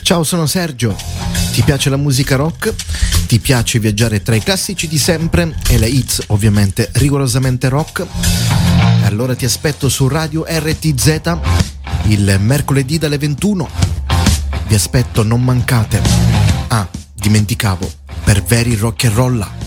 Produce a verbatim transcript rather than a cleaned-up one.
Ciao, sono Sergio. Ti piace la musica rock? Ti piace viaggiare tra i classici di sempre e le hits ovviamente rigorosamente rock? Allora ti aspetto su Radio R T Z il mercoledì dalle ventuno. Vi aspetto, non mancate. Ah, dimenticavo, per veri rock and roll.